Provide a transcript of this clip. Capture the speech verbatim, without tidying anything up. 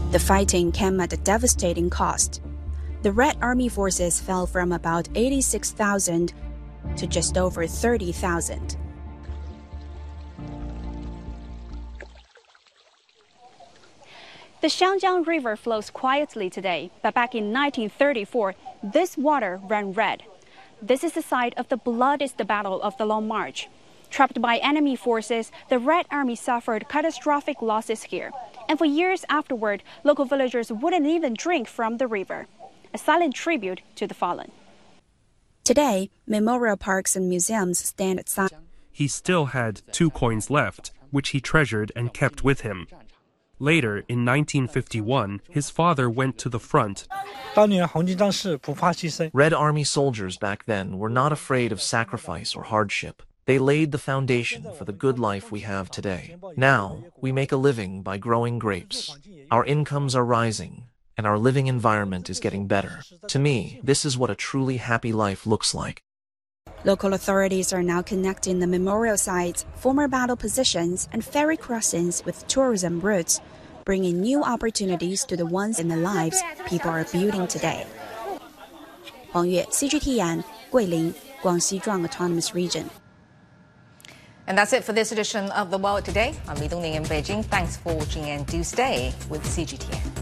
The fighting came at a devastating cost. The Red Army forces fell from about eighty-six thousand to just over thirty thousand. The Xiangjiang River flows quietly today, but back in nineteen thirty-four, this water ran red. This is the site of the bloodiest battle of the Long March. Trapped by enemy forces, the Red Army suffered catastrophic losses here. And for years afterward, local villagers wouldn't even drink from the river. A silent tribute to the fallen. Today, memorial parks and museums stand aside. He still had two coins left, which he treasured and kept with him. Later, in nineteen fifty-one, his father went to the front. Red Army soldiers back then were not afraid of sacrifice or hardship. They laid the foundation for the good life we have today. Now, we make a living by growing grapes. Our incomes are rising, and our living environment is getting better. To me, this is what a truly happy life looks like. Local authorities are now connecting the memorial sites, former battle positions, and ferry crossings with tourism routes, bringing new opportunities to the ones in the lives people are building today. Huang Yue, C G T N, Guilin, Guangxi Zhuang Autonomous Region. And that's it for this edition of The World Today. I'm Li Dongning in Beijing. Thanks for watching and do stay with C G T N.